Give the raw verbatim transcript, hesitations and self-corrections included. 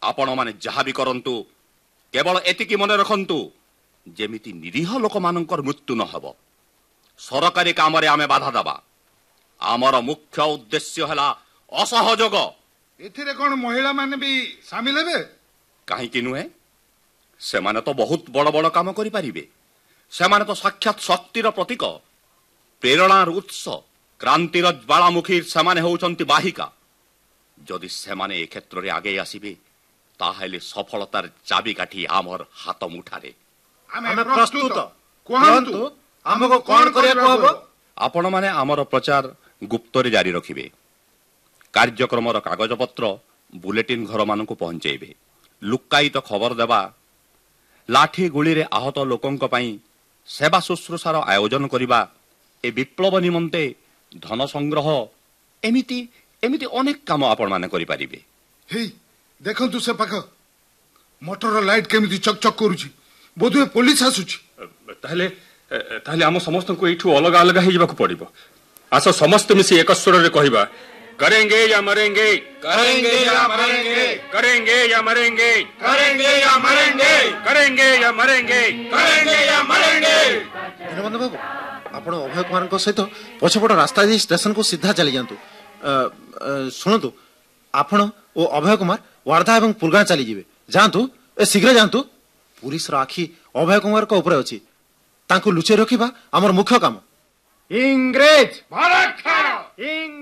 आपण माने जहा भी करंतु केवल एतिकी मन रखंतु जेमिति निरीह लोक मानकर मृत्यु न हबो। सरकारी काम रे आमे बाधा दबा। आमर मुख्य उद्देश्य हला असहयोग। एथिरे कोन महिला माने भी शामिल हेबे? काहे कि नुहे से माने तो बहुत बड़ बड़ काम करि परिबे। से माने तो साक्षात शक्तिर प्रतीक, प्रेरणार उत्स, क्रांतिर ज्वालामुखी से माने होउचंती बाहिका। जदि से माने ए क्षेत्र रे आगे आसीबे ताहेले सफलतार चाबिकाठी आमर हाथ मुठारे। आमे प्रस्तुत कोहंतु हमको कोन करिया कहबो? आपण माने आमर प्रचार गुप्त रे जारी रखिबे। कार्यक्रमर कागजपत्र बुलेटिन घर मानकु पहुंचेबे। लुकायित खबर देबा, लाठी गुली रे आहत लोकंक पई सेवा शुश्रूषार आयोजन करिबा, ए विप्लव निमंते धन संग्रह, एमिति एमिति अनेक काम आपण माने करि परिबे। हे देखंतु से पाख मोटर लाइट केमिति चकचक करूची, बोधुए पुलिस आसुची। ताहले ताहले हम समस्त को एठू अलग अलग हे जबाक पड़िबो। आसो समस्त मिसी एक स्वर रे कहिबा, करेंगे या मरेंगे, करेंगे या मरेंगे, करेंगे या मरेंगे, करेंगे या मरेंगे, करेंगे या मरेंगे, करेंगे या मरेंगे। दीनबंधु बाबू आपण अभय कुमार को सहित पछपट रास्ता दे स्टेशन को सीधा चली जांतु। सुनतु आपण ओ अभय कुमार वार्धा एवं पुरगां चली जिवे। जांतु ए शीघ्र जांतु। पुलिस रा आखी अभय कुमार को ऊपर अछि, तांको लुचे रखिबा हमर मुख्य काम। इंग्रेज भारत खाओ।